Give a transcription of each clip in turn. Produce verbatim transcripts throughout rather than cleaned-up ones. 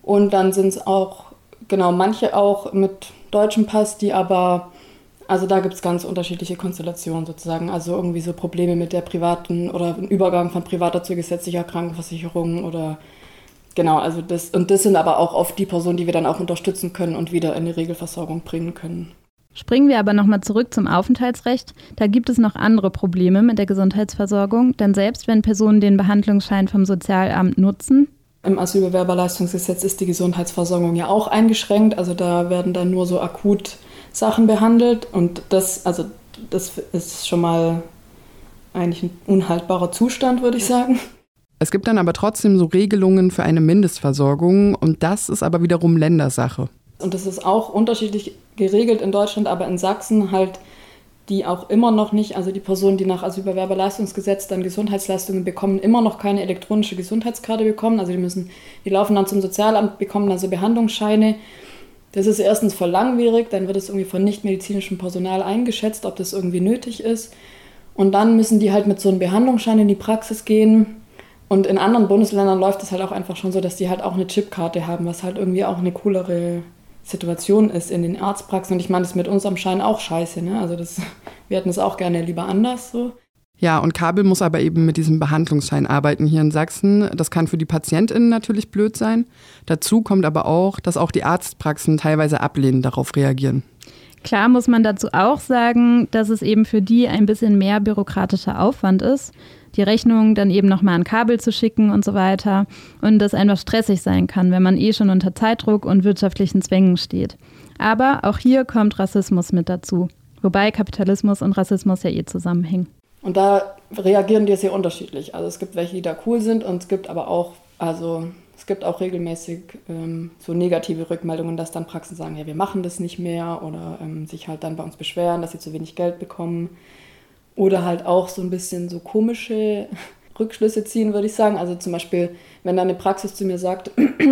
Und dann sind es auch, genau, manche auch mit deutschem Pass, die aber, also da gibt es ganz unterschiedliche Konstellationen sozusagen. Also irgendwie so Probleme mit der privaten oder dem Übergang von privater zu gesetzlicher Krankenversicherung oder genau, also das, und das sind aber auch oft die Personen, die wir dann auch unterstützen können und wieder in die Regelversorgung bringen können. Springen wir aber nochmal zurück zum Aufenthaltsrecht. Da gibt es noch andere Probleme mit der Gesundheitsversorgung, denn selbst wenn Personen den Behandlungsschein vom Sozialamt nutzen, im Asylbewerberleistungsgesetz ist die Gesundheitsversorgung ja auch eingeschränkt, also da werden dann nur so akut Sachen behandelt und das, also das ist schon mal eigentlich ein unhaltbarer Zustand, würde ich sagen. Es gibt dann aber trotzdem so Regelungen für eine Mindestversorgung und das ist aber wiederum Ländersache. Und das ist auch unterschiedlich geregelt in Deutschland, aber in Sachsen halt die auch immer noch nicht, also die Personen, die nach Asylbewerberleistungsgesetz dann Gesundheitsleistungen bekommen, immer noch keine elektronische Gesundheitskarte bekommen. Also die müssen, die laufen dann zum Sozialamt, bekommen dann so Behandlungsscheine. Das ist erstens voll langwierig, dann wird es irgendwie von nichtmedizinischem Personal eingeschätzt, ob das irgendwie nötig ist. Und dann müssen die halt mit so einem Behandlungsschein in die Praxis gehen. Und in anderen Bundesländern läuft es halt auch einfach schon so, dass die halt auch eine Chipkarte haben, was halt irgendwie auch eine coolere Situation ist in den Arztpraxen. Und ich meine, das ist mit unserem Schein auch scheiße, ne? Also das, wir hätten es auch gerne lieber anders so. Ja, und Kabel muss aber eben mit diesem Behandlungsschein arbeiten hier in Sachsen. Das kann für die PatientInnen natürlich blöd sein. Dazu kommt aber auch, dass auch die Arztpraxen teilweise ablehnend darauf reagieren. Klar muss man dazu auch sagen, dass es eben für die ein bisschen mehr bürokratischer Aufwand ist, die Rechnung dann eben nochmal an Kabel zu schicken und so weiter und das einfach stressig sein kann, wenn man eh schon unter Zeitdruck und wirtschaftlichen Zwängen steht. Aber auch hier kommt Rassismus mit dazu, wobei Kapitalismus und Rassismus ja eh zusammenhängen. Und da reagieren die sehr unterschiedlich. Also es gibt welche, die da cool sind und es gibt aber auch, also es gibt auch regelmäßig ähm, so negative Rückmeldungen, dass dann Praxen sagen, ja, wir machen das nicht mehr oder ähm, sich halt dann bei uns beschweren, dass sie zu wenig Geld bekommen. Oder halt auch so ein bisschen so komische Rückschlüsse ziehen, würde ich sagen. Also zum Beispiel, wenn da eine Praxis zu mir sagt,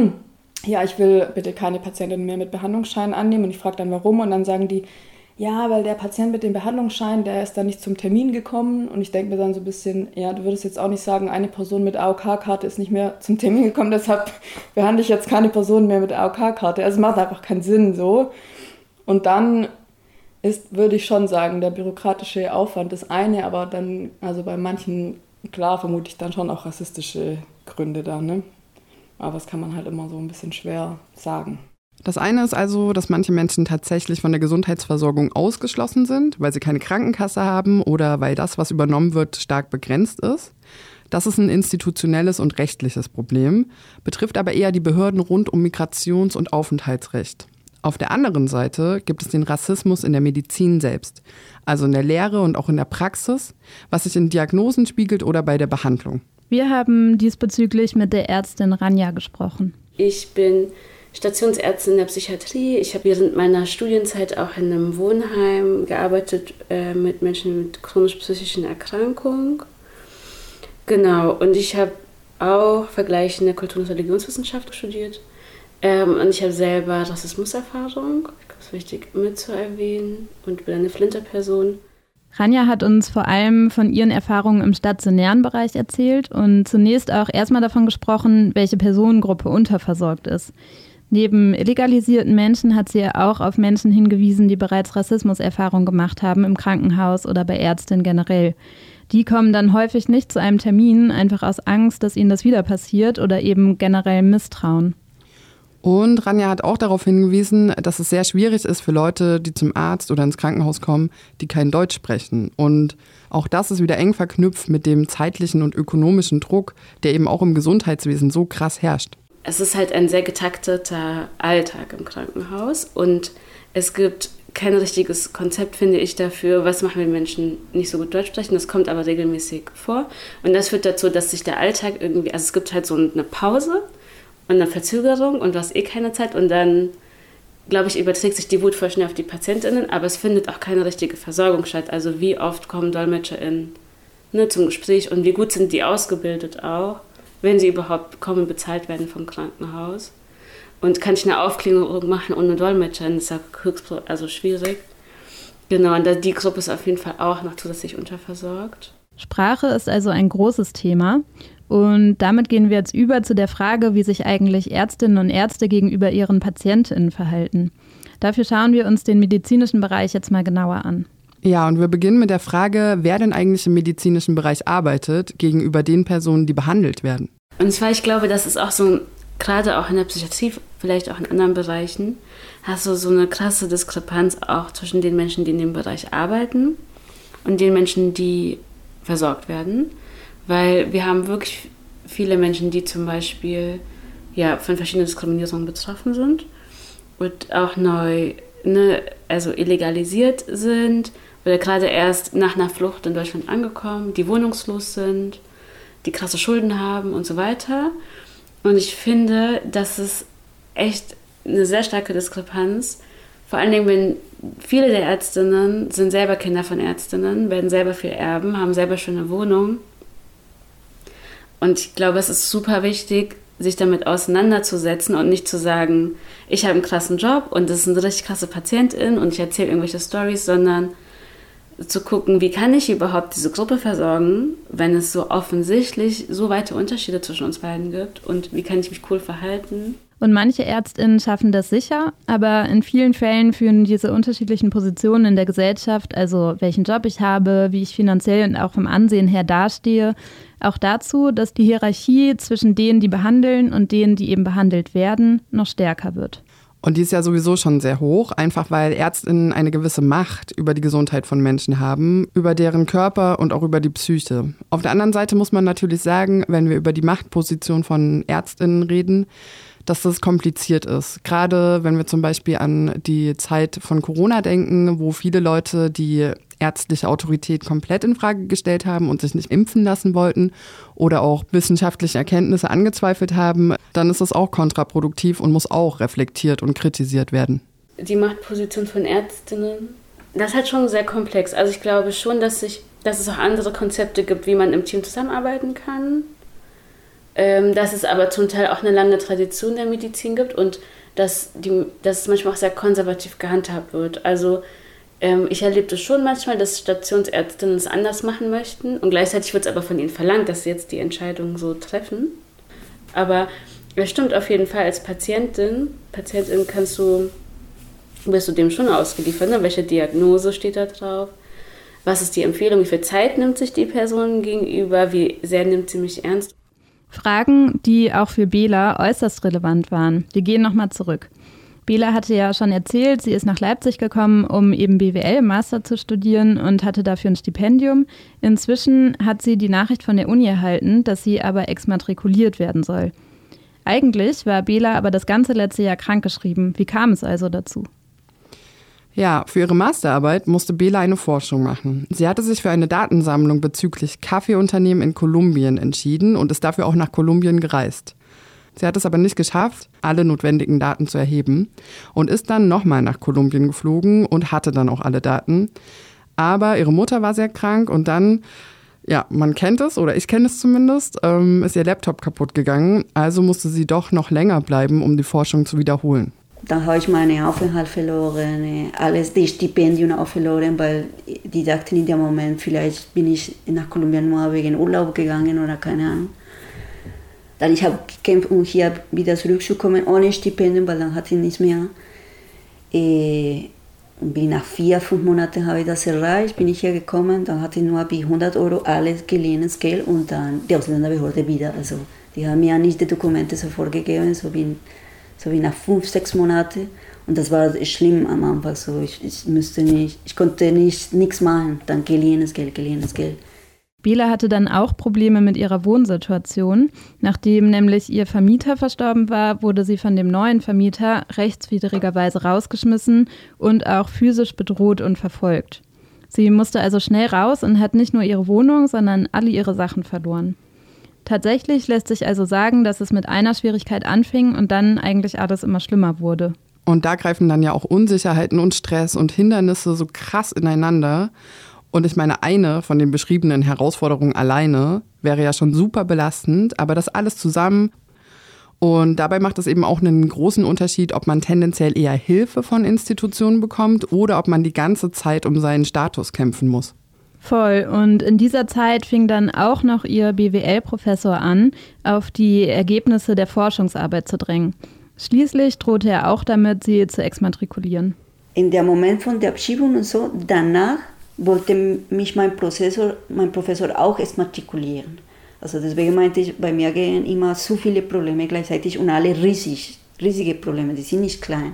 ja, ich will bitte keine Patientinnen mehr mit Behandlungsschein annehmen und ich frage dann, warum? Und dann sagen die, ja, weil der Patient mit dem Behandlungsschein, der ist dann nicht zum Termin gekommen. Und ich denke mir dann so ein bisschen, ja, du würdest jetzt auch nicht sagen, eine Person mit A O K-Karte ist nicht mehr zum Termin gekommen, deshalb behandle ich jetzt keine Person mehr mit A O K-Karte. Also es macht einfach keinen Sinn so. Und dann ist, würde ich schon sagen, der bürokratische Aufwand ist eine, aber dann, also bei manchen, klar, vermute ich dann schon auch rassistische Gründe da, ne? Aber das kann man halt immer so ein bisschen schwer sagen. Das eine ist also, dass manche Menschen tatsächlich von der Gesundheitsversorgung ausgeschlossen sind, weil sie keine Krankenkasse haben oder weil das, was übernommen wird, stark begrenzt ist. Das ist ein institutionelles und rechtliches Problem, betrifft aber eher die Behörden rund um Migrations- und Aufenthaltsrecht. Auf der anderen Seite gibt es den Rassismus in der Medizin selbst, also in der Lehre und auch in der Praxis, was sich in Diagnosen spiegelt oder bei der Behandlung. Wir haben diesbezüglich mit der Ärztin Rania gesprochen. Ich bin Stationsärztin in der Psychiatrie. Ich habe während meiner Studienzeit auch in einem Wohnheim gearbeitet äh, mit Menschen mit chronisch-psychischen Erkrankungen. Genau, und ich habe auch vergleichende Kultur- und Religionswissenschaft studiert. Ähm, und ich habe selber Rassismuserfahrung, das ist wichtig mitzuerwähnen, und bin eine Flinterperson. Rania hat uns vor allem von ihren Erfahrungen im stationären Bereich erzählt und zunächst auch erstmal davon gesprochen, welche Personengruppe unterversorgt ist. Neben illegalisierten Menschen hat sie ja auch auf Menschen hingewiesen, die bereits Rassismuserfahrung gemacht haben im Krankenhaus oder bei Ärztinnen generell. Die kommen dann häufig nicht zu einem Termin, einfach aus Angst, dass ihnen das wieder passiert oder eben generell Misstrauen. Und Rania hat auch darauf hingewiesen, dass es sehr schwierig ist für Leute, die zum Arzt oder ins Krankenhaus kommen, die kein Deutsch sprechen. Und auch das ist wieder eng verknüpft mit dem zeitlichen und ökonomischen Druck, der eben auch im Gesundheitswesen so krass herrscht. Es ist halt ein sehr getakteter Alltag im Krankenhaus und es gibt kein richtiges Konzept, finde ich, dafür, was machen wir Menschen nicht so gut Deutsch sprechen. Das kommt aber regelmäßig vor und das führt dazu, dass sich der Alltag irgendwie, also es gibt halt so eine Pause und eine Verzögerung und du hast eh keine Zeit und dann, glaube ich, überträgt sich die Wut voll schnell auf die PatientInnen, aber es findet auch keine richtige Versorgung statt. Also wie oft kommen DolmetscherInnen ne, zum Gespräch und wie gut sind die ausgebildet auch, wenn sie überhaupt kommen, bezahlt werden vom Krankenhaus. Und kann ich eine Aufklärung machen ohne Dolmetscher, das ist ja höchst also schwierig. Genau, und die Gruppe ist auf jeden Fall auch noch zusätzlich unterversorgt. Sprache ist also ein großes Thema. Und damit gehen wir jetzt über zu der Frage, wie sich eigentlich Ärztinnen und Ärzte gegenüber ihren PatientInnen verhalten. Dafür schauen wir uns den medizinischen Bereich jetzt mal genauer an. Ja, und wir beginnen mit der Frage, wer denn eigentlich im medizinischen Bereich arbeitet, gegenüber den Personen, die behandelt werden. Und zwar, ich glaube, das ist auch so, gerade auch in der Psychiatrie, vielleicht auch in anderen Bereichen, hast du so eine krasse Diskrepanz auch zwischen den Menschen, die in dem Bereich arbeiten und den Menschen, die versorgt werden. Weil wir haben wirklich viele Menschen, die zum Beispiel ja, von verschiedenen Diskriminierungen betroffen sind und auch neu, ne, also illegalisiert sind oder gerade erst nach einer Flucht in Deutschland angekommen, die wohnungslos sind, die krasse Schulden haben und so weiter. Und ich finde, das ist echt eine sehr starke Diskrepanz. Vor allen Dingen, wenn viele der Ärztinnen sind selber Kinder von Ärztinnen, werden selber viel erben, haben selber schöne Wohnungen. Und ich glaube, es ist super wichtig, sich damit auseinanderzusetzen und nicht zu sagen, ich habe einen krassen Job und das ist eine richtig krasse Patientin und ich erzähle irgendwelche Storys, sondern zu gucken, wie kann ich überhaupt diese Gruppe versorgen, wenn es so offensichtlich so weite Unterschiede zwischen uns beiden gibt und wie kann ich mich cool verhalten. Und manche ÄrztInnen schaffen das sicher, aber in vielen Fällen führen diese unterschiedlichen Positionen in der Gesellschaft, also welchen Job ich habe, wie ich finanziell und auch vom Ansehen her dastehe, auch dazu, dass die Hierarchie zwischen denen, die behandeln und denen, die eben behandelt werden, noch stärker wird. Und die ist ja sowieso schon sehr hoch, einfach weil ÄrztInnen eine gewisse Macht über die Gesundheit von Menschen haben, über deren Körper und auch über die Psyche. Auf der anderen Seite muss man natürlich sagen, wenn wir über die Machtposition von ÄrztInnen reden, dass das kompliziert ist. Gerade wenn wir zum Beispiel an die Zeit von Corona denken, wo viele Leute die ärztliche Autorität komplett in Frage gestellt haben und sich nicht impfen lassen wollten oder auch wissenschaftliche Erkenntnisse angezweifelt haben, dann ist das auch kontraproduktiv und muss auch reflektiert und kritisiert werden. Die Machtposition von Ärztinnen, das ist halt schon sehr komplex. Also ich glaube schon, dass, ich, dass es auch andere Konzepte gibt, wie man im Team zusammenarbeiten kann. Ähm, dass es aber zum Teil auch eine lange Tradition der Medizin gibt und dass, die, dass es manchmal auch sehr konservativ gehandhabt wird. Also ähm, ich erlebe das schon manchmal, dass Stationsärztinnen es anders machen möchten und gleichzeitig wird es aber von ihnen verlangt, dass sie jetzt die Entscheidung so treffen. Aber es stimmt auf jeden Fall, als Patientin, Patientin kannst du, wirst du dem schon ausgeliefert, ne? Welche Diagnose steht da drauf? Was ist die Empfehlung? Wie viel Zeit nimmt sich die Person gegenüber? Wie sehr nimmt sie mich ernst? Fragen, die auch für Bela äußerst relevant waren. Wir gehen nochmal zurück. Bela hatte ja schon erzählt, sie ist nach Leipzig gekommen, um eben B W L im Master zu studieren und hatte dafür ein Stipendium. Inzwischen hat sie die Nachricht von der Uni erhalten, dass sie aber exmatrikuliert werden soll. Eigentlich war Bela aber das ganze letzte Jahr krankgeschrieben. Wie kam es also dazu? Ja, für ihre Masterarbeit musste Bela eine Forschung machen. Sie hatte sich für eine Datensammlung bezüglich Kaffeeunternehmen in Kolumbien entschieden und ist dafür auch nach Kolumbien gereist. Sie hat es aber nicht geschafft, alle notwendigen Daten zu erheben und ist dann nochmal nach Kolumbien geflogen und hatte dann auch alle Daten. Aber ihre Mutter war sehr krank und dann, ja, man kennt es oder ich kenne es zumindest, ähm, ist ihr Laptop kaputt gegangen. Also musste sie doch noch länger bleiben, um die Forschung zu wiederholen. Dann habe ich meinen Aufenthalt verloren, alles, die Stipendien auch verloren, weil die dachten in dem Moment, vielleicht bin ich nach Kolumbien nur wegen Urlaub gegangen oder keine Ahnung. Dann ich habe gekämpft, um hier wieder zurückzukommen ohne Stipendien, weil dann hatte ich nichts mehr. Und bin nach vier, fünf Monaten habe ich das erreicht, bin ich hier gekommen, dann hatte ich nur wie hundert Euro alles geliehenes Geld und dann die Ausländerbehörde wieder. Also die haben mir nicht die Dokumente sofort gegeben, so wie so wie nach fünf, sechs Monaten. Und das war schlimm am Anfang. So. Ich, ich, müsste nicht, ich konnte nicht, nichts machen. Dann geliehenes Geld, geliehenes Geld. Bela hatte dann auch Probleme mit ihrer Wohnsituation. Nachdem nämlich ihr Vermieter verstorben war, wurde sie von dem neuen Vermieter rechtswidrigerweise rausgeschmissen und auch physisch bedroht und verfolgt. Sie musste also schnell raus und hat nicht nur ihre Wohnung, sondern alle ihre Sachen verloren. Tatsächlich lässt sich also sagen, dass es mit einer Schwierigkeit anfing und dann eigentlich alles immer schlimmer wurde. Und da greifen dann ja auch Unsicherheiten und Stress und Hindernisse so krass ineinander. Und ich meine, eine von den beschriebenen Herausforderungen alleine wäre ja schon super belastend, aber das alles zusammen. Und dabei macht es eben auch einen großen Unterschied, ob man tendenziell eher Hilfe von Institutionen bekommt oder ob man die ganze Zeit um seinen Status kämpfen muss. Voll. Und in dieser Zeit fing dann auch noch ihr B W L-Professor an, auf die Ergebnisse der Forschungsarbeit zu drängen. Schließlich drohte er auch damit, sie zu exmatrikulieren. In dem Moment von der Abschiebung und so, danach wollte mich mein Professor, mein Professor auch exmatrikulieren. Also deswegen meinte ich, bei mir gehen immer zu viele Probleme gleichzeitig und alle riesig, riesige Probleme, die sind nicht klein.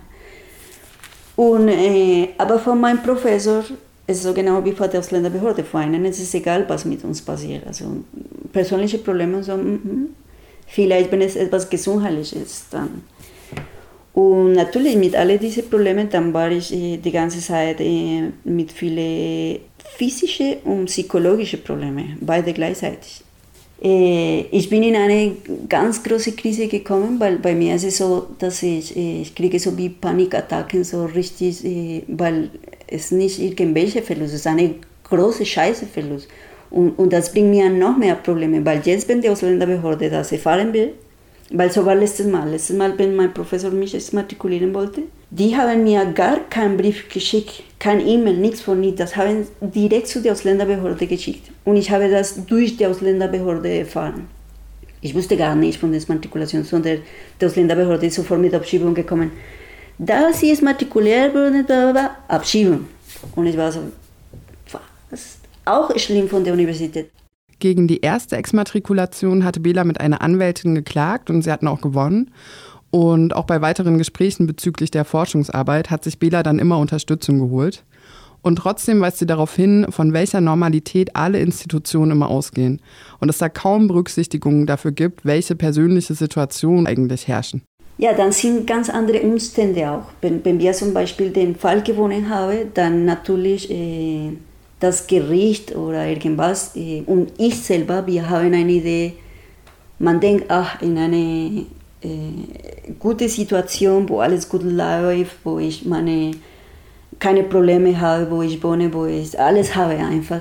Und, äh, aber von meinem Professor, es ist so genau wie von der Ausländerbehörde, vor einem es ist egal, was mit uns passiert. Also persönliche Probleme und so, m-m. vielleicht wenn es etwas Gesundheitliches ist, dann. Und natürlich mit all diesen Problemen, dann war ich äh, die ganze Zeit äh, mit vielen physischen und psychologischen Problemen, beide gleichzeitig. Äh, ich bin in eine ganz große Krise gekommen, weil bei mir ist es so, dass ich, äh, ich kriege so wie Panikattacken, so richtig, äh, weil es nicht irgendwelche Verlust ist, eine große Scheiße-Verlust. Und, und das bringt mir noch mehr Probleme, weil jetzt, wenn die Ausländerbehörde das erfahren will, weil so war letztes Mal, letztes Mal, wenn mein Professor mich exmatrikulieren wollte, die haben mir gar keinen Brief geschickt, kein E-Mail, nichts von nichts, das haben direkt zu der Ausländerbehörde geschickt. Und ich habe das durch die Ausländerbehörde erfahren. Ich wusste gar nicht von der Exmatrikulation, sondern die Ausländerbehörde ist sofort mit Abschiebung gekommen. Da sie exmatrikuliert wurden, Abschiebung. Und ich war so, was? Auch schlimm von der Universität. Gegen die erste Exmatrikulation hatte Bela mit einer Anwältin geklagt und sie hatten auch gewonnen. Und auch bei weiteren Gesprächen bezüglich der Forschungsarbeit hat sich Bela dann immer Unterstützung geholt. Und trotzdem weist sie darauf hin, von welcher Normalität alle Institutionen immer ausgehen. Und es da kaum Berücksichtigungen dafür gibt, welche persönliche Situationen eigentlich herrschen. Ja, dann sind ganz andere Umstände auch. Wenn, wenn wir zum Beispiel den Fall gewonnen haben, dann natürlich äh, das Gericht oder irgendwas. Äh, und ich selber, wir haben eine Idee, man denkt, ach, in eine äh, gute Situation, wo alles gut läuft, wo ich meine, keine Probleme habe, wo ich wohne, wo ich alles habe einfach.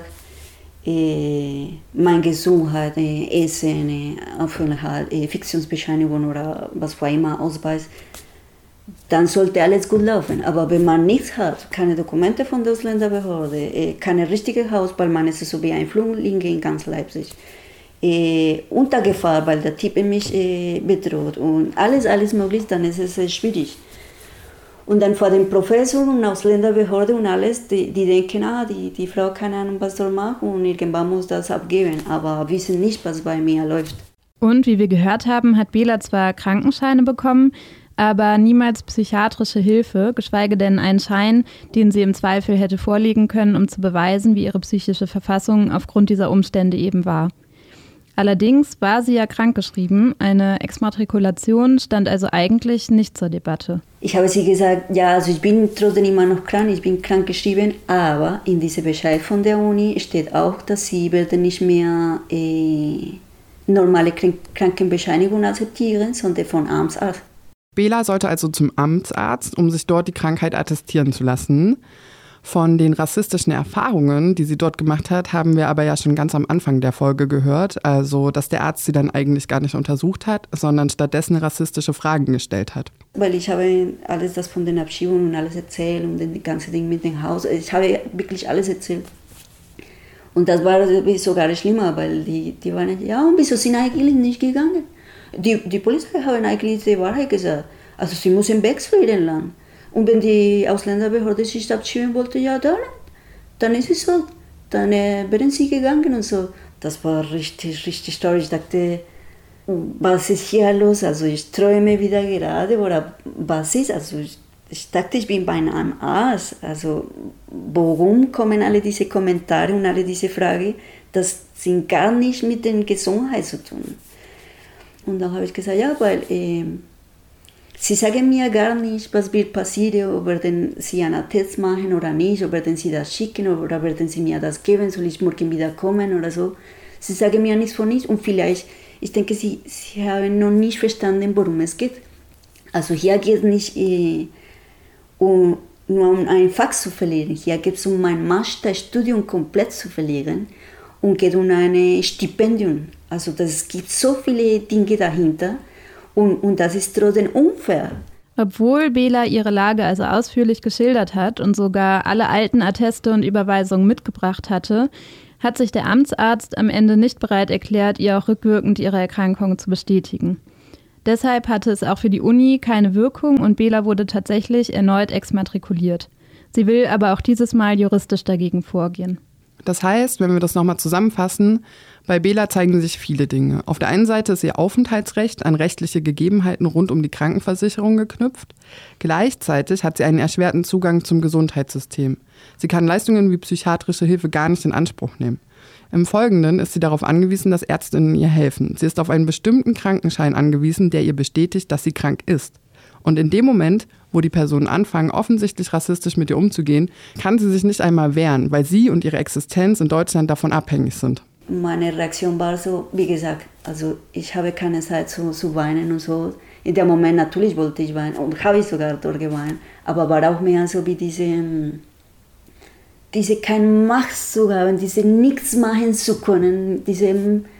Äh, meine Gesundheit, äh, Essen, äh, Aufenthalt, äh, Fiktionsbescheinigung oder was auch immer, Ausweis, dann sollte alles gut laufen. Aber wenn man nichts hat, keine Dokumente von der Ausländerbehörde, äh, keine richtige Haus, weil man ist so wie ein Flüchtling in ganz Leipzig, äh, unter Gefahr, weil der Typ mich äh, bedroht und alles, alles möglich, dann ist es äh, schwierig. Und dann vor dem Professor und Ausländerbehörde und alles, die, die denken, ah, die, die Frau keine Ahnung, was soll machen und irgendwann muss das abgeben, aber wissen nicht, was bei mir läuft. Und wie wir gehört haben, hat Bela zwar Krankenscheine bekommen, aber niemals psychiatrische Hilfe, geschweige denn einen Schein, den sie im Zweifel hätte vorlegen können, um zu beweisen, wie ihre psychische Verfassung aufgrund dieser Umstände eben war. Allerdings war sie ja krankgeschrieben, eine Exmatrikulation stand also eigentlich nicht zur Debatte. Ich habe sie gesagt, ja, also ich bin trotzdem immer noch krank, ich bin krankgeschrieben, aber in diesem Bescheid von der Uni steht auch, dass sie werden nicht mehr äh, normale Krankenbescheinigung akzeptieren, sondern von Amtsarzt. Bela sollte also zum Amtsarzt, um sich dort die Krankheit attestieren zu lassen. Von den rassistischen Erfahrungen, die sie dort gemacht hat, haben wir aber ja schon ganz am Anfang der Folge gehört. Also, dass der Arzt sie dann eigentlich gar nicht untersucht hat, sondern stattdessen rassistische Fragen gestellt hat. Weil ich habe alles das von den Abschiebungen und alles erzählt und das ganze Ding mit dem Haus. Ich habe wirklich alles erzählt. Und das war sogar schlimmer, weil die, die waren, ja, und wieso sind eigentlich nicht gegangen? Die, die Polizei haben eigentlich die Wahrheit gesagt. Also, sie müssen wechseln in den Land. Und wenn die Ausländerbehörde sich abschieben wollte, ja, dann, dann ist es so. Dann äh, wären sie gegangen und so. Das war richtig, richtig traurig. Ich dachte, was ist hier los? Also ich träume wieder gerade oder was ist? Also ich, ich dachte, ich bin bei einem Arzt. Also warum kommen alle diese Kommentare und alle diese Fragen? Das sind gar nicht mit der Gesundheit zu tun. Und dann habe ich gesagt, ja, weil äh, sie sagen mir gar nicht, was wird passieren, ob werden sie einen Test machen oder nicht, ob werden sie das schicken oder werden sie mir das geben, soll ich morgen wieder kommen oder so. Sie sagen mir nichts von nichts und vielleicht, ich denke, sie, sie haben noch nicht verstanden, worum es geht. Also hier geht es nicht äh, um, nur um ein Fach zu verlieren, hier geht es um mein Masterstudium komplett zu verlieren und geht um ein Stipendium. Also das, es gibt so viele Dinge dahinter. Und, und das ist trotzdem unfair. Obwohl Bela ihre Lage also ausführlich geschildert hat und sogar alle alten Atteste und Überweisungen mitgebracht hatte, hat sich der Amtsarzt am Ende nicht bereit erklärt, ihr auch rückwirkend ihre Erkrankung zu bestätigen. Deshalb hatte es auch für die Uni keine Wirkung und Bela wurde tatsächlich erneut exmatrikuliert. Sie will aber auch dieses Mal juristisch dagegen vorgehen. Das heißt, wenn wir das nochmal zusammenfassen, bei Bela zeigen sich viele Dinge. Auf der einen Seite ist ihr Aufenthaltsrecht an rechtliche Gegebenheiten rund um die Krankenversicherung geknüpft. Gleichzeitig hat sie einen erschwerten Zugang zum Gesundheitssystem. Sie kann Leistungen wie psychiatrische Hilfe gar nicht in Anspruch nehmen. Im Folgenden ist sie darauf angewiesen, dass Ärztinnen ihr helfen. Sie ist auf einen bestimmten Krankenschein angewiesen, der ihr bestätigt, dass sie krank ist. Und in dem Moment, wo die Personen anfangen, offensichtlich rassistisch mit ihr umzugehen, kann sie sich nicht einmal wehren, weil sie und ihre Existenz in Deutschland davon abhängig sind. Meine Reaktion war so, wie gesagt, also ich habe keine Zeit so, zu weinen und so. In dem Moment natürlich wollte ich weinen und habe ich sogar dort geweint, aber war auch mehr so wie diese, diese keine Macht zu haben, diese nichts machen zu können, diese,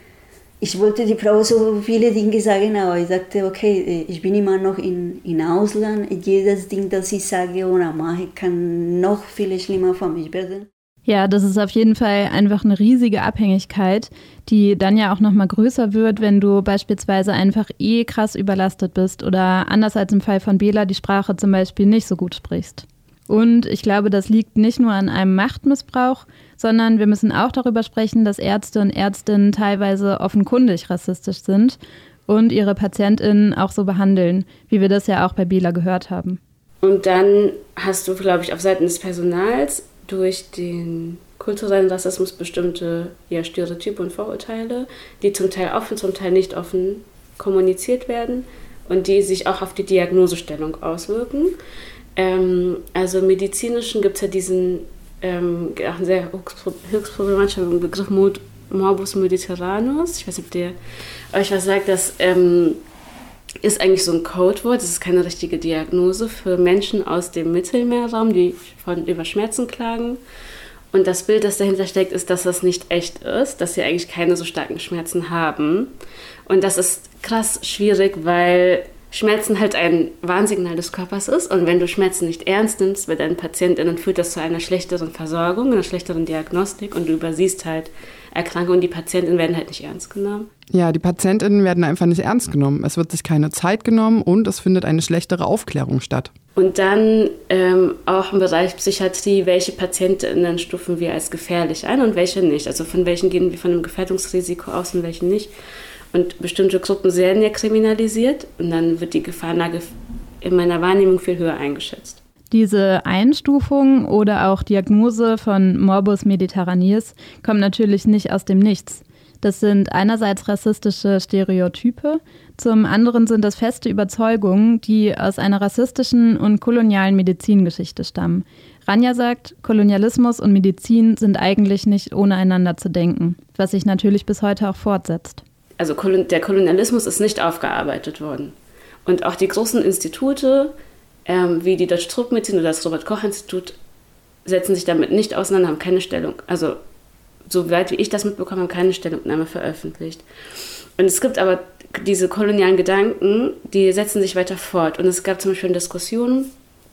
ich wollte die Frau so viele Dinge sagen, aber ich dachte, okay, ich bin immer noch in, in Ausland, jedes Ding, das ich sage oder mache, kann noch viel schlimmer für mich werden. Ja, das ist auf jeden Fall einfach eine riesige Abhängigkeit, die dann ja auch nochmal größer wird, wenn du beispielsweise einfach eh krass überlastet bist oder anders als im Fall von Bela die Sprache zum Beispiel nicht so gut sprichst. Und ich glaube, das liegt nicht nur an einem Machtmissbrauch, sondern wir müssen auch darüber sprechen, dass Ärzte und Ärztinnen teilweise offenkundig rassistisch sind und ihre PatientInnen auch so behandeln, wie wir das ja auch bei Bela gehört haben. Und dann hast du, glaube ich, auf Seiten des Personals durch den kulturellen Rassismus bestimmte ja, Stereotype und Vorurteile, die zum Teil offen, zum Teil nicht offen kommuniziert werden und die sich auch auf die Diagnosestellung auswirken. Ähm, also im Medizinischen gibt es ja diesen ähm, auch einen sehr höchst problematischen Begriff Morbus Mediterranus. Ich weiß nicht, ob der euch was sagt. Das ähm, ist eigentlich so ein Codewort. Das ist keine richtige Diagnose für Menschen aus dem Mittelmeerraum, die von über Schmerzen klagen. Und das Bild, das dahinter steckt, ist, dass das nicht echt ist, dass sie eigentlich keine so starken Schmerzen haben. Und das ist krass schwierig, weil Schmerzen halt ein Warnsignal des Körpers ist. Und wenn du Schmerzen nicht ernst nimmst bei deinen PatientInnen, führt das zu einer schlechteren Versorgung, einer schlechteren Diagnostik und du übersiehst halt Erkrankungen. Die PatientInnen werden halt nicht ernst genommen. Ja, die PatientInnen werden einfach nicht ernst genommen. Es wird sich keine Zeit genommen und es findet eine schlechtere Aufklärung statt. Und dann ähm, auch im Bereich Psychiatrie, welche PatientInnen stufen wir als gefährlich ein und welche nicht. Also von welchen gehen wir von einem Gefährdungsrisiko aus und welchen nicht. Und bestimmte Gruppen werden ja kriminalisiert und dann wird die Gefahrenlage in meiner Wahrnehmung viel höher eingeschätzt. Diese Einstufung oder auch Diagnose von Morbus Mediterraneus kommt natürlich nicht aus dem Nichts. Das sind einerseits rassistische Stereotype, zum anderen sind das feste Überzeugungen, die aus einer rassistischen und kolonialen Medizingeschichte stammen. Rania sagt, Kolonialismus und Medizin sind eigentlich nicht ohne einander zu denken, was sich natürlich bis heute auch fortsetzt. Also der Kolonialismus ist nicht aufgearbeitet worden. Und auch die großen Institute, ähm, wie die Deutsche Tropenmedizin oder das Robert-Koch-Institut, setzen sich damit nicht auseinander, haben keine Stellung. Also soweit wie ich das mitbekomme, haben keine Stellungnahme veröffentlicht. Und es gibt aber diese kolonialen Gedanken, die setzen sich weiter fort. Und es gab zum Beispiel Diskussionen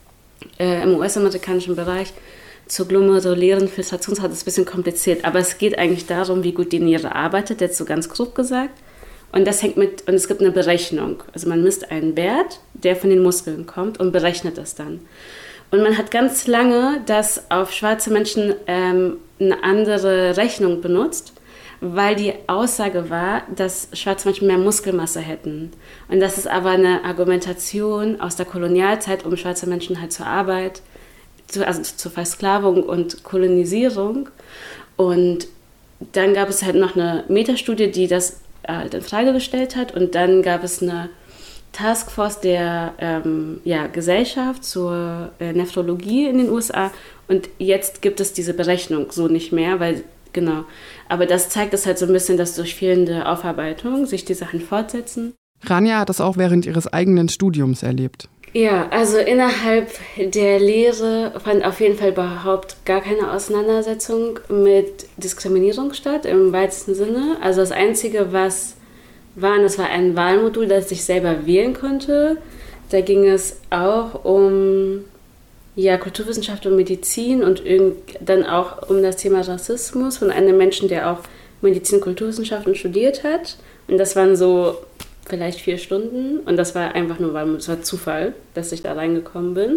äh, im U S-amerikanischen Bereich zur glomerulären Filtrationsrate. Das ist ein bisschen kompliziert, aber es geht eigentlich darum, wie gut die Niere arbeitet, jetzt so ganz grob gesagt. Und das hängt mit, und es gibt eine Berechnung. Also man misst einen Wert, der von den Muskeln kommt und berechnet das dann. Und man hat ganz lange das auf schwarze Menschen ähm, eine andere Rechnung benutzt, weil die Aussage war, dass schwarze Menschen mehr Muskelmasse hätten. Und das ist aber eine Argumentation aus der Kolonialzeit, um schwarze Menschen halt zur Arbeit, zu, also zur Versklavung und Kolonisierung. Und dann gab es halt noch eine Metastudie, die das halt in Frage gestellt hat. Und dann gab es eine Taskforce der ähm, ja, Gesellschaft zur äh, Nephrologie in den U S A. Und jetzt gibt es diese Berechnung so nicht mehr, weil, genau. Aber das zeigt es halt so ein bisschen, dass durch fehlende Aufarbeitung sich die Sachen fortsetzen. Rania hat das auch während ihres eigenen Studiums erlebt. Ja, also innerhalb der Lehre fand auf jeden Fall überhaupt gar keine Auseinandersetzung mit Diskriminierung statt, im weitesten Sinne. Also das Einzige, was war, das war ein Wahlmodul, das ich selber wählen konnte. Da ging es auch um ja, Kulturwissenschaft und Medizin und irgend, dann auch um das Thema Rassismus von einem Menschen, der auch Medizin und Kulturwissenschaften studiert hat. Und das waren so vielleicht vier Stunden. Und das war einfach nur, weil es war Zufall, dass ich da reingekommen bin.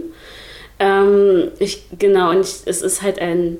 Ähm, ich, genau, und ich, es ist halt ein,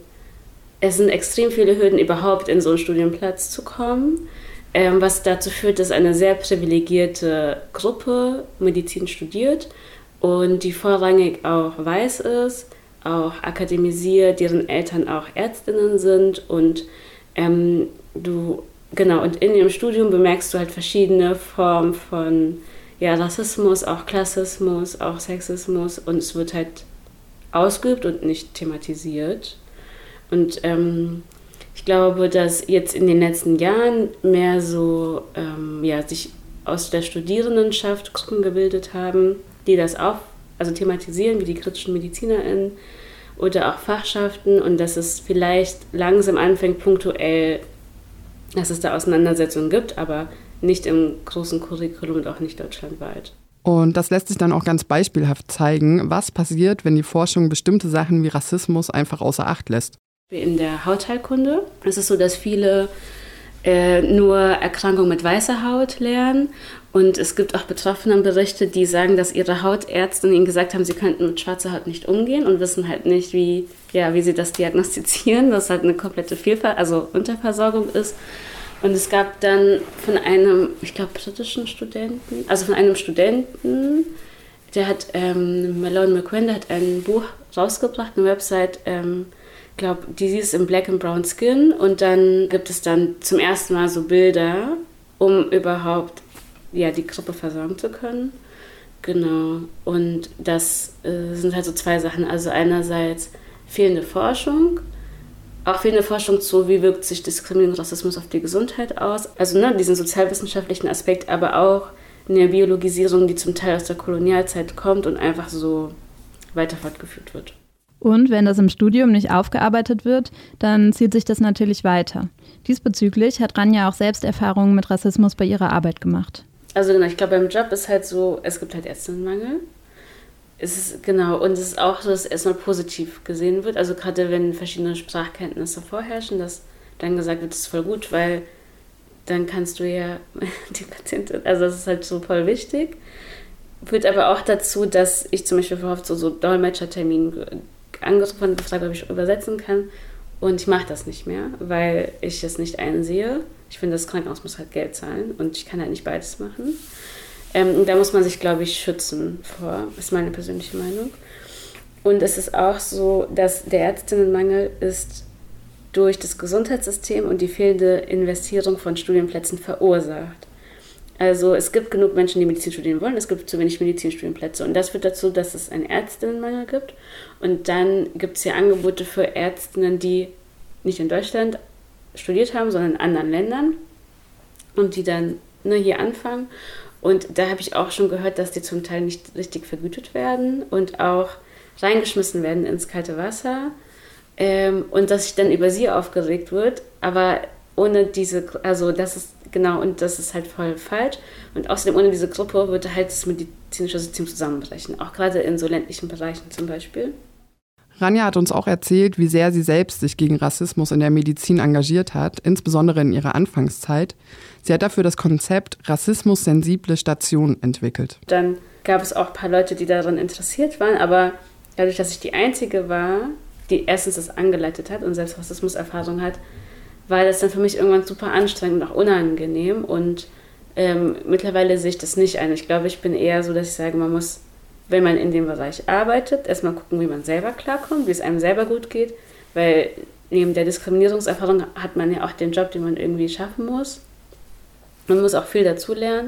es sind extrem viele Hürden, überhaupt in so einen Studienplatz zu kommen. Ähm, was dazu führt, dass eine sehr privilegierte Gruppe Medizin studiert und die vorrangig auch weiß ist, auch akademisiert, deren Eltern auch Ärztinnen sind und ähm, du, genau, und in ihrem Studium bemerkst du halt verschiedene Formen von ja, Rassismus, auch Klassismus, auch Sexismus und es wird halt ausgeübt und nicht thematisiert. Und ähm, ich glaube, dass jetzt in den letzten Jahren mehr so ähm, ja, sich aus der Studierendenschaft Gruppen gebildet haben, die das auch also thematisieren, wie die kritischen MedizinerInnen oder auch Fachschaften und dass es vielleicht langsam anfängt, punktuell, dass es da Auseinandersetzungen gibt, aber nicht im großen Curriculum und auch nicht deutschlandweit. Und das lässt sich dann auch ganz beispielhaft zeigen, was passiert, wenn die Forschung bestimmte Sachen wie Rassismus einfach außer Acht lässt. In der Hautheilkunde ist es so, dass viele äh, nur Erkrankungen mit weißer Haut lernen. Und es gibt auch Betroffenenberichte, die sagen, dass ihre Hautärzte ihnen gesagt haben, sie könnten mit schwarzer Haut nicht umgehen und wissen halt nicht, wie, ja, wie sie das diagnostizieren, dass halt eine komplette Vielfalt, also Unterversorgung ist. Und es gab dann von einem, ich glaube, britischen Studenten, also von einem Studenten, der hat, ähm, Malone McQuinn, der hat ein Buch rausgebracht, eine Website, ähm, ich glaube, Disease in Black and Brown Skin. Und dann gibt es dann zum ersten Mal so Bilder, um überhaupt ja, die Gruppe versorgen zu können. Genau. Und das äh, sind halt so zwei Sachen. Also einerseits fehlende Forschung, auch fehlende Forschung zu, wie wirkt sich Diskriminierung und Rassismus auf die Gesundheit aus. Also ne, diesen sozialwissenschaftlichen Aspekt, aber auch eine Biologisierung, die zum Teil aus der Kolonialzeit kommt und einfach so weiter fortgeführt wird. Und wenn das im Studium nicht aufgearbeitet wird, dann zieht sich das natürlich weiter. Diesbezüglich hat Rania auch selbst Erfahrungen mit Rassismus bei ihrer Arbeit gemacht. Also genau, ich glaube, beim Job ist halt so, es gibt halt Ärztinnenmangel. Es ist, genau, und es ist auch so, dass es erstmal positiv gesehen wird. Also gerade wenn verschiedene Sprachkenntnisse vorherrschen, dass dann gesagt wird, das ist voll gut, weil dann kannst du ja die Patientin, also das ist halt so voll wichtig. Führt aber auch dazu, dass ich zum Beispiel oft so, so Dolmetscherterminen angerufen und gefragt, ob ich übersetzen kann. Und ich mache das nicht mehr, weil ich es nicht einsehe. Ich finde, das Krankenhaus muss halt Geld zahlen und ich kann halt nicht beides machen. Ähm, und da muss man sich, glaube ich, schützen vor, ist meine persönliche Meinung. Und es ist auch so, dass der Ärztinnenmangel ist durch das Gesundheitssystem und die fehlende Investierung von Studienplätzen verursacht. Also es gibt genug Menschen, die Medizin studieren wollen, es gibt zu wenig Medizinstudienplätze und das führt dazu, dass es einen Ärztinnenmangel gibt und dann gibt es ja Angebote für Ärztinnen, die nicht in Deutschland studiert haben, sondern in anderen Ländern und die dann ne, hier anfangen und da habe ich auch schon gehört, dass die zum Teil nicht richtig vergütet werden und auch reingeschmissen werden ins kalte Wasser ähm, und dass sich dann über sie aufgeregt wird, aber ohne diese, also das ist genau, und das ist halt voll falsch. Und außerdem ohne diese Gruppe würde halt das medizinische System zusammenbrechen, auch gerade in so ländlichen Bereichen zum Beispiel. Rania hat uns auch erzählt, wie sehr sie selbst sich gegen Rassismus in der Medizin engagiert hat, insbesondere in ihrer Anfangszeit. Sie hat dafür das Konzept Rassismus-sensible Station entwickelt. Dann gab es auch ein paar Leute, die daran interessiert waren, aber dadurch, dass ich die Einzige war, die erstens das angeleitet hat und selbst Rassismuserfahrung hat, war das dann für mich irgendwann super anstrengend und auch unangenehm und ähm, mittlerweile sehe ich das nicht ein. Ich glaube, ich bin eher so, dass ich sage, man muss, wenn man in dem Bereich arbeitet, erstmal gucken, wie man selber klarkommt, wie es einem selber gut geht, weil neben der Diskriminierungserfahrung hat man ja auch den Job, den man irgendwie schaffen muss. Man muss auch viel dazulernen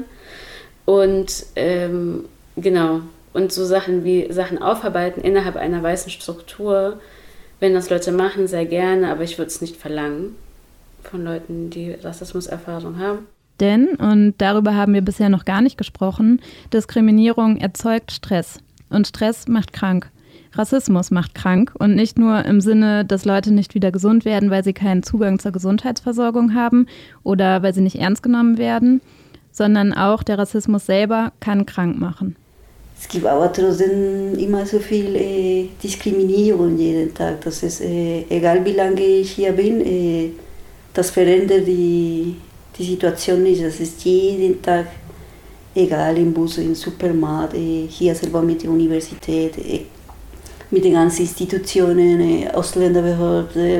und ähm, genau, und so Sachen wie Sachen aufarbeiten innerhalb einer weißen Struktur, wenn das Leute machen, sehr gerne, aber ich würde es nicht verlangen von Leuten, die Rassismuserfahrung haben. Denn, und darüber haben wir bisher noch gar nicht gesprochen, Diskriminierung erzeugt Stress. Und Stress macht krank. Rassismus macht krank und nicht nur im Sinne, dass Leute nicht wieder gesund werden, weil sie keinen Zugang zur Gesundheitsversorgung haben oder weil sie nicht ernst genommen werden, sondern auch der Rassismus selber kann krank machen. es gibt aber trotzdem immer so viel äh, Diskriminierung jeden Tag. Das ist, äh, egal wie lange ich hier bin, äh, das verändert die, die Situation nicht. Das ist jeden Tag, egal im Bus, im Supermarkt, äh, hier selber mit der Universität, äh, mit den ganzen Institutionen, äh, Ausländerbehörde,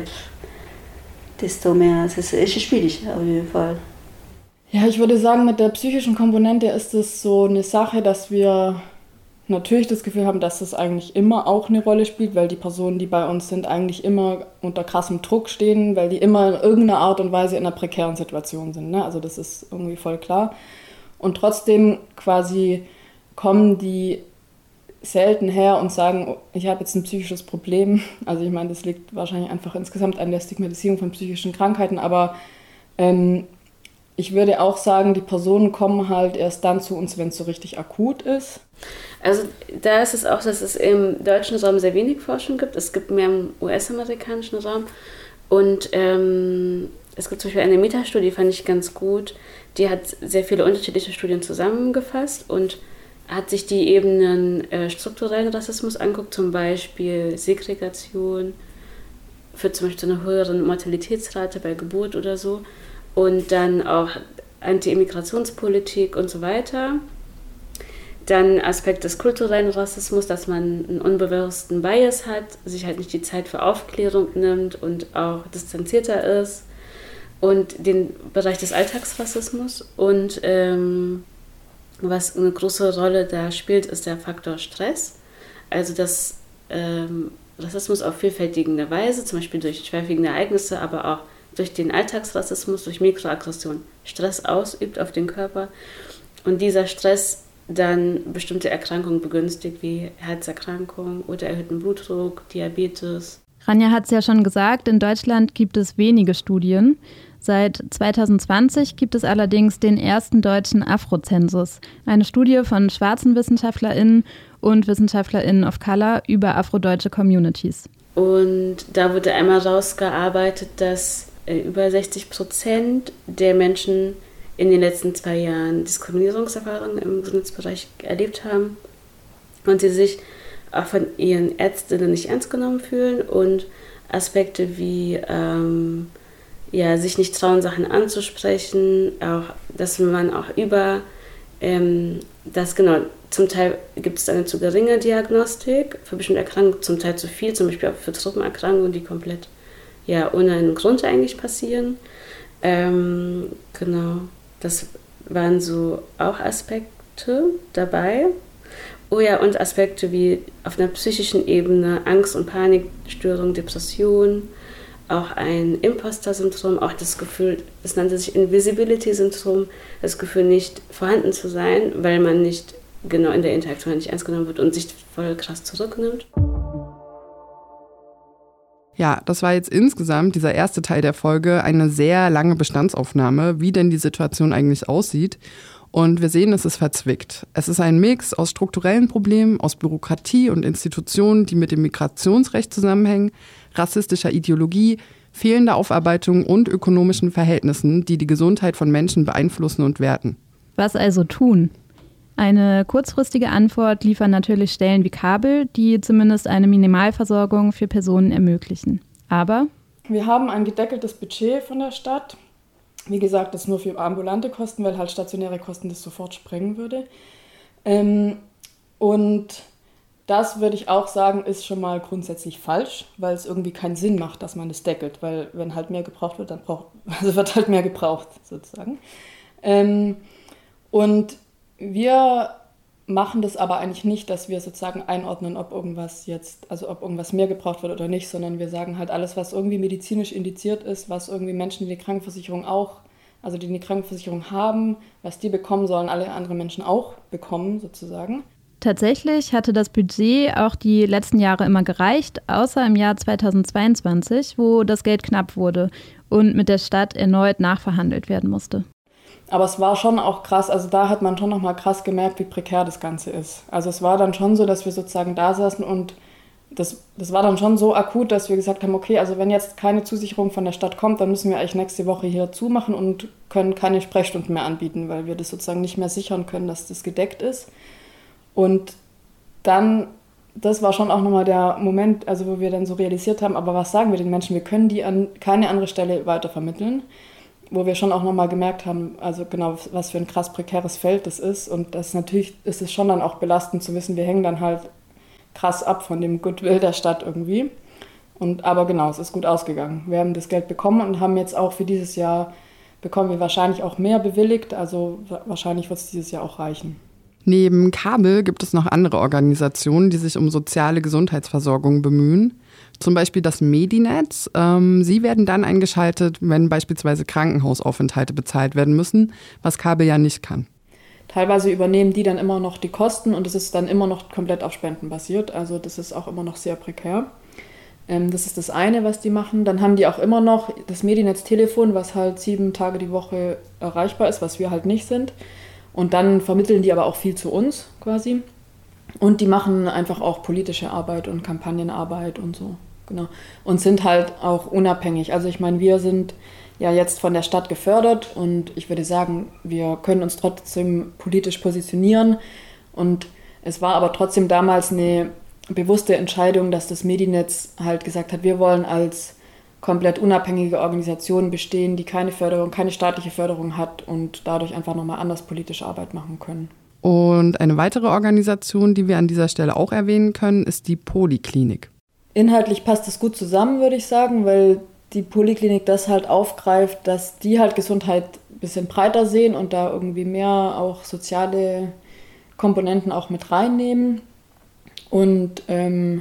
desto mehr. Es ist, es ist schwierig auf jeden Fall. Ja, ich würde sagen, mit der psychischen Komponente ist es so eine Sache, dass wir natürlich das Gefühl haben, dass das eigentlich immer auch eine Rolle spielt, weil die Personen, die bei uns sind, eigentlich immer unter krassem Druck stehen, weil die immer in irgendeiner Art und Weise in einer prekären Situation sind. Ne? Also das ist irgendwie voll klar. Und trotzdem quasi kommen die selten her und sagen, ich habe jetzt ein psychisches Problem. Also ich meine, das liegt wahrscheinlich einfach insgesamt an der Stigmatisierung von psychischen Krankheiten, aber ähm, ich würde auch sagen, die Personen kommen halt erst dann zu uns, wenn es so richtig akut ist. Also da ist es auch, dass es im deutschen Raum sehr wenig Forschung gibt. Es gibt mehr im U S-amerikanischen Raum. Und ähm, es gibt zum Beispiel eine Metastudie, fand ich ganz gut. Die hat sehr viele unterschiedliche Studien zusammengefasst und hat sich die Ebenen äh, strukturellen Rassismus angeguckt, zum Beispiel Segregation, führt zum Beispiel zu einer höheren Mortalitätsrate bei Geburt oder so. Und dann auch Anti-Immigrationspolitik und so weiter. Dann Aspekt des kulturellen Rassismus, dass man einen unbewussten Bias hat, sich halt nicht die Zeit für Aufklärung nimmt und auch distanzierter ist. Und den Bereich des Alltagsrassismus. Und ähm, was eine große Rolle da spielt, ist der Faktor Stress. Also dass ähm, Rassismus auf vielfältige Weise, zum Beispiel durch schwerwiegende Ereignisse, aber auch durch den Alltagsrassismus, durch Mikroaggression Stress ausübt auf den Körper und dieser Stress dann bestimmte Erkrankungen begünstigt, wie Herzerkrankung oder erhöhten Blutdruck, Diabetes. Rania hat es ja schon gesagt, in Deutschland gibt es wenige Studien. Seit zwanzig zwanzig gibt es allerdings den ersten deutschen Afrozensus, eine Studie von schwarzen WissenschaftlerInnen und WissenschaftlerInnen of Color über afrodeutsche Communities. Und da wurde einmal rausgearbeitet, dass über sechzig Prozent der Menschen in den letzten zwei Jahren Diskriminierungserfahrungen im Gesundheitsbereich erlebt haben und sie sich auch von ihren Ärztinnen nicht ernst genommen fühlen und Aspekte wie ähm, ja, sich nicht trauen, Sachen anzusprechen, auch, dass man auch über ähm, das, genau, zum Teil gibt es eine zu geringe Diagnostik für bestimmte Erkrankungen, zum Teil zu viel, zum Beispiel auch für Truppenerkrankungen, die komplett ja, ohne einen Grund eigentlich passieren. Ähm, genau, das waren so auch Aspekte dabei. Oh ja, und Aspekte wie auf einer psychischen Ebene Angst- und Panikstörung, Depression, auch ein Imposter-Syndrom, auch das Gefühl, es nannte sich Invisibility-Syndrom, das Gefühl, nicht vorhanden zu sein, weil man nicht genau in der Interaktion nicht ernst genommen wird und sich voll krass zurücknimmt. Ja, das war jetzt insgesamt, dieser erste Teil der Folge, eine sehr lange Bestandsaufnahme, wie denn die Situation eigentlich aussieht. Und wir sehen, es ist verzwickt. Es ist ein Mix aus strukturellen Problemen, aus Bürokratie und Institutionen, die mit dem Migrationsrecht zusammenhängen, rassistischer Ideologie, fehlender Aufarbeitung und ökonomischen Verhältnissen, die die Gesundheit von Menschen beeinflussen und werten. Was also tun? Eine kurzfristige Antwort liefern natürlich Stellen wie Kabel, die zumindest eine Minimalversorgung für Personen ermöglichen. Aber wir haben ein gedeckeltes Budget von der Stadt. Wie gesagt, das nur für ambulante Kosten, weil halt stationäre Kosten das sofort sprengen würde. Ähm, und das würde ich auch sagen, ist schon mal grundsätzlich falsch, weil es irgendwie keinen Sinn macht, dass man das deckelt. Weil wenn halt mehr gebraucht wird, dann braucht, also wird halt mehr gebraucht sozusagen. Ähm, und wir machen das aber eigentlich nicht, dass wir sozusagen einordnen, ob irgendwas jetzt, also ob irgendwas mehr gebraucht wird oder nicht, sondern wir sagen halt alles, was irgendwie medizinisch indiziert ist, was irgendwie Menschen, die die Krankenversicherung auch, also die die Krankenversicherung haben, was die bekommen, sollen alle anderen Menschen auch bekommen sozusagen. Tatsächlich hatte das Budget auch die letzten Jahre immer gereicht, außer im Jahr zweitausendzweiundzwanzig, wo das Geld knapp wurde und mit der Stadt erneut nachverhandelt werden musste. Aber es war schon auch krass, also da hat man schon nochmal krass gemerkt, wie prekär das Ganze ist. Also es war dann schon so, dass wir sozusagen da saßen und das, das war dann schon so akut, dass wir gesagt haben, okay, also wenn jetzt keine Zusicherung von der Stadt kommt, dann müssen wir eigentlich nächste Woche hier zumachen und können keine Sprechstunden mehr anbieten, weil wir das sozusagen nicht mehr sichern können, dass das gedeckt ist. Und dann, das war schon auch nochmal der Moment, also wo wir dann so realisiert haben, aber was sagen wir den Menschen? Wir können die an keine andere Stelle weitervermitteln, wo wir schon auch nochmal gemerkt haben, also genau, was für ein krass prekäres Feld das ist. Und das natürlich ist es schon dann auch belastend zu wissen, wir hängen dann halt krass ab von dem Goodwill der Stadt irgendwie. Und, aber genau, es ist gut ausgegangen. Wir haben das Geld bekommen und haben jetzt auch für dieses Jahr, bekommen wir wahrscheinlich auch mehr bewilligt, also wahrscheinlich wird es dieses Jahr auch reichen. Neben Kabel gibt es noch andere Organisationen, die sich um soziale Gesundheitsversorgung bemühen. Zum Beispiel das Medinetz. Ähm, sie werden dann eingeschaltet, wenn beispielsweise Krankenhausaufenthalte bezahlt werden müssen, was Kabel ja nicht kann. Teilweise übernehmen die dann immer noch die Kosten und es ist dann immer noch komplett auf Spenden basiert. Also das ist auch immer noch sehr prekär. Ähm, das ist das eine, was die machen. Dann haben die auch immer noch das Medinetz-Telefon, was halt sieben Tage die Woche erreichbar ist, was wir halt nicht sind. Und dann vermitteln die aber auch viel zu uns quasi. Und die machen einfach auch politische Arbeit und Kampagnenarbeit und so. Genau. Und sind halt auch unabhängig. Also ich meine, wir sind ja jetzt von der Stadt gefördert und ich würde sagen, wir können uns trotzdem politisch positionieren. Und es war aber trotzdem damals eine bewusste Entscheidung, dass das Medinetz halt gesagt hat, wir wollen als komplett unabhängige Organisation bestehen, die keine Förderung, keine staatliche Förderung hat und dadurch einfach nochmal anders politische Arbeit machen können. Und eine weitere Organisation, die wir an dieser Stelle auch erwähnen können, ist die Poliklinik. Inhaltlich passt das gut zusammen, würde ich sagen, weil die Poliklinik das halt aufgreift, dass die halt Gesundheit ein bisschen breiter sehen und da irgendwie mehr auch soziale Komponenten auch mit reinnehmen. Und ähm,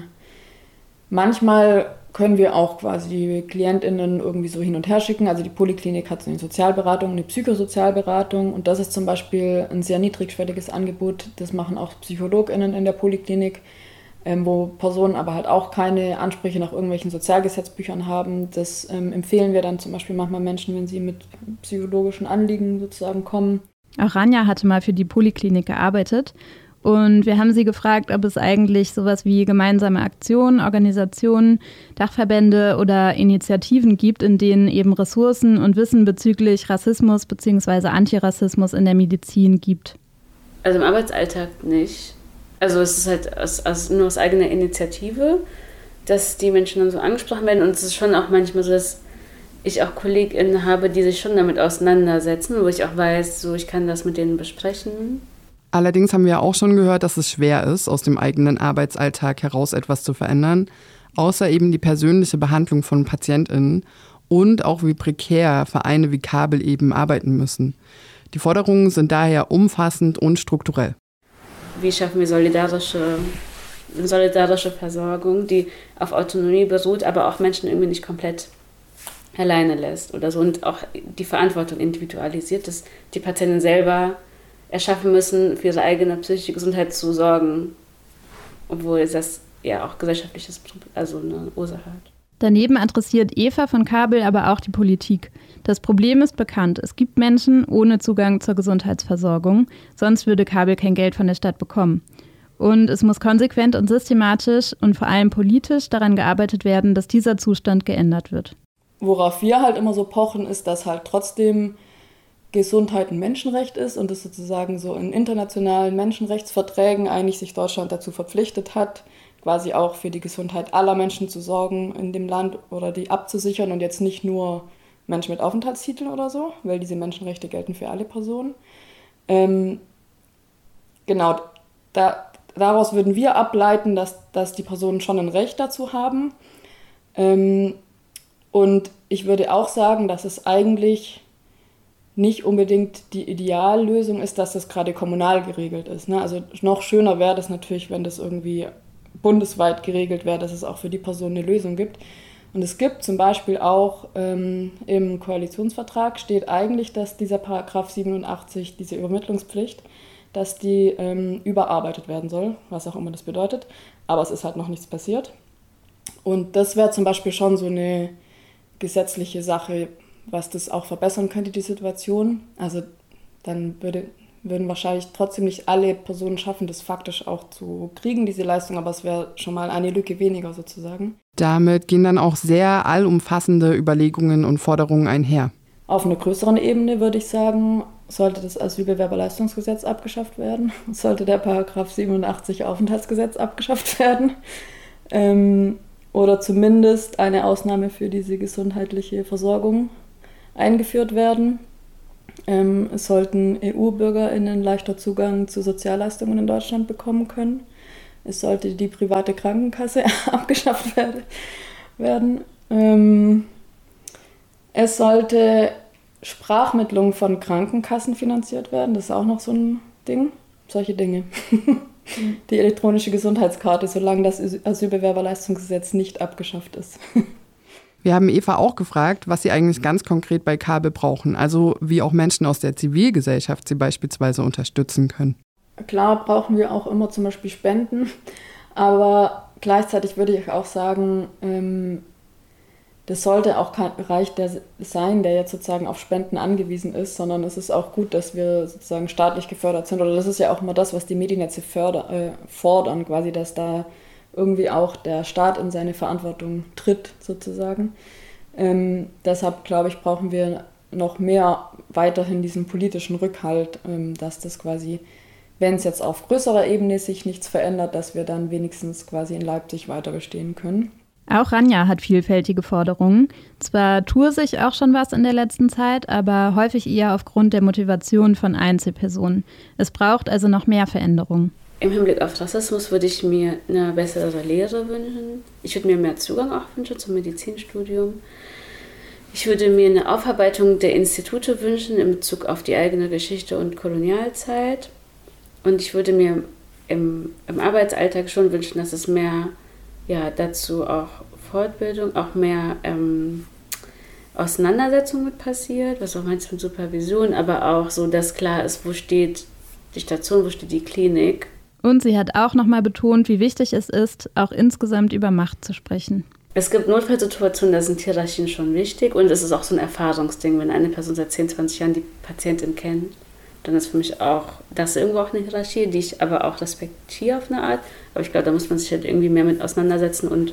manchmal können wir auch quasi die KlientInnen irgendwie so hin und her schicken. Also die Poliklinik hat so eine Sozialberatung, eine Psychosozialberatung und das ist zum Beispiel ein sehr niedrigschwelliges Angebot. Das machen auch PsychologInnen in der Poliklinik, ähm, wo Personen aber halt auch keine Ansprüche nach irgendwelchen Sozialgesetzbüchern haben. Das ähm, empfehlen wir dann zum Beispiel manchmal Menschen, wenn sie mit psychologischen Anliegen sozusagen kommen. Auch Rania hatte mal für die Poliklinik gearbeitet. Und wir haben sie gefragt, ob es eigentlich sowas wie gemeinsame Aktionen, Organisationen, Dachverbände oder Initiativen gibt, in denen eben Ressourcen und Wissen bezüglich Rassismus bzw. Antirassismus in der Medizin gibt. Also im Arbeitsalltag nicht. Also es ist halt aus, aus, nur aus eigener Initiative, dass die Menschen dann so angesprochen werden. Und es ist schon auch manchmal so, dass ich auch KollegInnen habe, die sich schon damit auseinandersetzen, wo ich auch weiß, so ich kann das mit denen besprechen. Allerdings haben wir auch schon gehört, dass es schwer ist, aus dem eigenen Arbeitsalltag heraus etwas zu verändern, außer eben die persönliche Behandlung von PatientInnen und auch wie prekär Vereine wie Kabel eben arbeiten müssen. Die Forderungen sind daher umfassend und strukturell. Wie schaffen wir solidarische, solidarische Versorgung, die auf Autonomie beruht, aber auch Menschen irgendwie nicht komplett alleine lässt oder so und auch die Verantwortung individualisiert, dass die Patienten selber erschaffen müssen, für ihre eigene psychische Gesundheit zu sorgen, obwohl das ja auch gesellschaftliches, also eine Ursache hat. Daneben adressiert Eva von Kabel aber auch die Politik. Das Problem ist bekannt. Es gibt Menschen ohne Zugang zur Gesundheitsversorgung, sonst würde Kabel kein Geld von der Stadt bekommen. Und es muss konsequent und systematisch und vor allem politisch daran gearbeitet werden, dass dieser Zustand geändert wird. Worauf wir halt immer so pochen, ist, dass halt trotzdem Gesundheit ein Menschenrecht ist und es sozusagen so in internationalen Menschenrechtsverträgen eigentlich sich Deutschland dazu verpflichtet hat, quasi auch für die Gesundheit aller Menschen zu sorgen in dem Land oder die abzusichern und jetzt nicht nur Menschen mit Aufenthaltstiteln oder so, weil diese Menschenrechte gelten für alle Personen. Ähm, genau, da, daraus würden wir ableiten, dass, dass die Personen schon ein Recht dazu haben. Ähm, und ich würde auch sagen, dass es eigentlich nicht unbedingt die Ideallösung ist, dass das gerade kommunal geregelt ist. Ne? Also noch schöner wäre das natürlich, wenn das irgendwie bundesweit geregelt wäre, dass es auch für die Person eine Lösung gibt. Und es gibt zum Beispiel auch ähm, im Koalitionsvertrag steht eigentlich, dass dieser Paragraph siebenundachtzig, diese Übermittlungspflicht, dass die ähm, überarbeitet werden soll, was auch immer das bedeutet. Aber es ist halt noch nichts passiert. Und das wäre zum Beispiel schon so eine gesetzliche Sache, was das auch verbessern könnte, die Situation. Also dann würde, würden wahrscheinlich trotzdem nicht alle Personen schaffen, das faktisch auch zu kriegen, diese Leistung, aber es wäre schon mal eine Lücke weniger sozusagen. Damit gehen dann auch sehr allumfassende Überlegungen und Forderungen einher. Auf einer größeren Ebene würde ich sagen, sollte das Asylbewerberleistungsgesetz abgeschafft werden, sollte der Paragraph siebenundachtzig Aufenthaltsgesetz abgeschafft werden ähm, oder zumindest eine Ausnahme für diese gesundheitliche Versorgung eingeführt werden. Ähm, es sollten E U-BürgerInnen leichter Zugang zu Sozialleistungen in Deutschland bekommen können. Es sollte die private Krankenkasse abgeschafft werde, werden. Ähm, es sollte Sprachmittlung von Krankenkassen finanziert werden. Das ist auch noch so ein Ding. Solche Dinge. Die elektronische Gesundheitskarte, solange das Asylbewerberleistungsgesetz nicht abgeschafft ist. Wir haben Eva auch gefragt, was sie eigentlich ganz konkret bei K A B E brauchen. Also wie auch Menschen aus der Zivilgesellschaft sie beispielsweise unterstützen können. Klar brauchen wir auch immer zum Beispiel Spenden. Aber gleichzeitig würde ich auch sagen, ähm, das sollte auch kein Bereich der sein, der jetzt sozusagen auf Spenden angewiesen ist, sondern es ist auch gut, dass wir sozusagen staatlich gefördert sind. Oder das ist ja auch immer das, was die Mediennetze förder, äh, fordern, quasi, dass da irgendwie auch der Staat in seine Verantwortung tritt, sozusagen. Ähm, deshalb, glaube ich, brauchen wir noch mehr weiterhin diesen politischen Rückhalt, ähm, dass das quasi, wenn es jetzt auf größerer Ebene sich nichts verändert, dass wir dann wenigstens quasi in Leipzig weiter bestehen können. Auch Rania hat vielfältige Forderungen. Zwar tue sich auch schon was in der letzten Zeit, aber häufig eher aufgrund der Motivation von Einzelpersonen. Es braucht also noch mehr Veränderungen. Im Hinblick auf Rassismus würde ich mir eine bessere Lehre wünschen. Ich würde mir mehr Zugang auch wünschen zum Medizinstudium. Ich würde mir eine Aufarbeitung der Institute wünschen in Bezug auf die eigene Geschichte und Kolonialzeit. Und ich würde mir im, im Arbeitsalltag schon wünschen, dass es mehr ja, dazu auch Fortbildung, auch mehr ähm, Auseinandersetzung mit passiert, was auch meinst mit Supervision, aber auch so, dass klar ist, wo steht die Station, wo steht die Klinik. Und sie hat auch nochmal betont, wie wichtig es ist, auch insgesamt über Macht zu sprechen. Es gibt Notfallsituationen, da sind Hierarchien schon wichtig und es ist auch so ein Erfahrungsding, wenn eine Person seit zehn, zwanzig Jahren die Patientin kennt, dann ist für mich auch das irgendwo auch eine Hierarchie, die ich aber auch respektiere auf eine Art. Aber ich glaube, da muss man sich halt irgendwie mehr mit auseinandersetzen und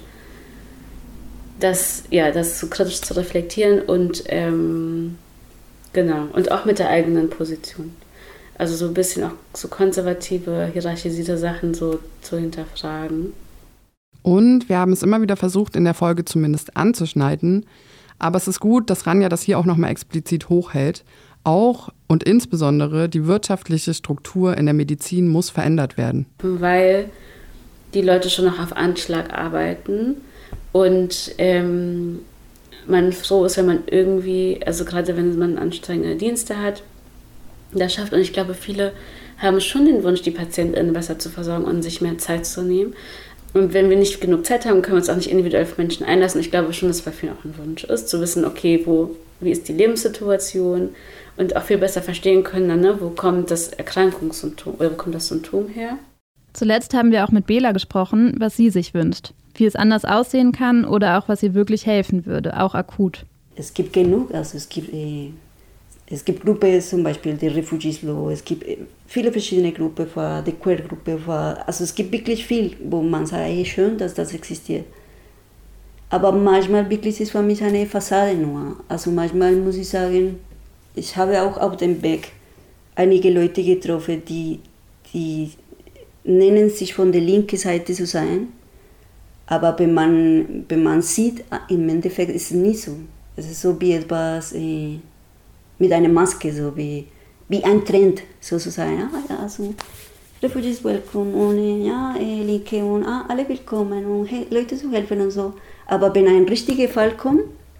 das, ja, das so kritisch zu reflektieren und ähm, genau, und auch mit der eigenen Position. Also so ein bisschen auch so konservative, hierarchisierte Sachen so zu hinterfragen. Und wir haben es immer wieder versucht, in der Folge zumindest anzuschneiden. Aber es ist gut, dass Rania das hier auch nochmal explizit hochhält. Auch und insbesondere die wirtschaftliche Struktur in der Medizin muss verändert werden. Weil die Leute schon noch auf Anschlag arbeiten und ähm, man froh ist, wenn man irgendwie, also gerade wenn man anstrengende Dienste hat, das schafft. Und ich glaube, viele haben schon den Wunsch, die PatientInnen besser zu versorgen und sich mehr Zeit zu nehmen. Und wenn wir nicht genug Zeit haben, können wir uns auch nicht individuell auf Menschen einlassen. Ich glaube schon, dass es bei vielen auch ein Wunsch ist, zu wissen, okay, wo, wie ist die Lebenssituation und auch viel besser verstehen können, dann, ne, wo kommt das Erkrankungssymptom oder wo kommt das Symptom her. Zuletzt haben wir auch mit Bela gesprochen, was sie sich wünscht, wie es anders aussehen kann oder auch, was ihr wirklich helfen würde, auch akut. Es gibt genug, also es gibt, äh, es gibt Gruppen, zum Beispiel die Refugees Law, es gibt äh, viele verschiedene Gruppen, die Queer-Gruppe, also es gibt wirklich viel, wo man sagt, hey, schön, dass das existiert. Aber manchmal wirklich ist es für mich eine Fassade nur. Also manchmal muss ich sagen, ich habe auch auf dem Weg einige Leute getroffen, die, die nennen sich von der linken Seite zu sein, aber wenn man, wenn man sieht, im Endeffekt ist es nicht so. Es ist so wie etwas äh, mit einer Maske, so wie, wie ein Trend sozusagen. Ja, ja, so Refugees welcome und ja, äh, Linke und ah, alle willkommen und hey, Leute zu helfen und so. Aber wenn ein richtiger Fall kommt,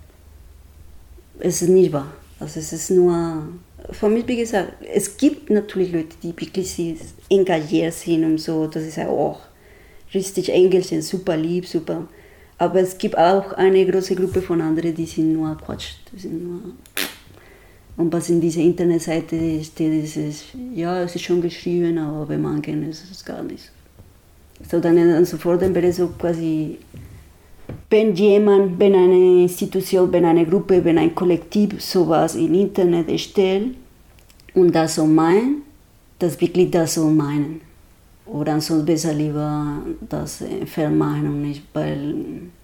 ist es nicht wahr. Also es ist nur, für mich, wie gesagt, es gibt natürlich Leute, die wirklich engagiert sind und so, dass ich sage, oh, richtig Engel sind super lieb, super. Aber es gibt auch eine große Gruppe von anderen, die sind nur Quatsch. Die sind nur und was in dieser Internetseite steht, ist es, ja, es ist schon geschrieben, aber wenn man kennt, ist es gar nicht. So, dann, dann sofort dann wäre so quasi, wenn jemand, wenn eine Institution, wenn eine Gruppe, wenn ein Kollektiv sowas im Internet erstellt und das so meint, dass wirklich das so meinen. Oder sonst besser lieber das vermeiden und nicht, weil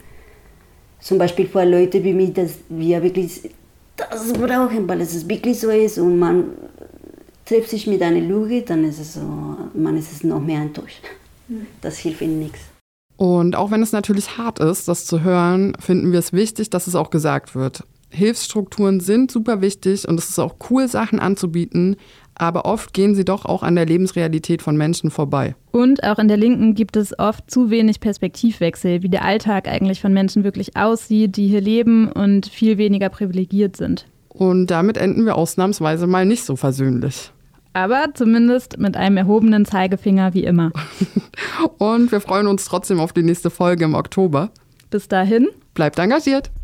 zum Beispiel für Leute wie mich, dass wir wirklich das brauchen, weil es wirklich so ist und man trifft sich mit einer Lüge, dann ist es so, man ist es noch mehr enttäuscht. Das hilft ihnen nichts. Und auch wenn es natürlich hart ist, das zu hören, finden wir es wichtig, dass es auch gesagt wird. Hilfsstrukturen sind super wichtig und es ist auch cool, Sachen anzubieten, aber oft gehen sie doch auch an der Lebensrealität von Menschen vorbei. Und auch in der Linken gibt es oft zu wenig Perspektivwechsel, wie der Alltag eigentlich von Menschen wirklich aussieht, die hier leben und viel weniger privilegiert sind. Und damit enden wir ausnahmsweise mal nicht so versöhnlich. Aber zumindest mit einem erhobenen Zeigefinger wie immer. Und wir freuen uns trotzdem auf die nächste Folge im Oktober. Bis dahin, bleibt engagiert!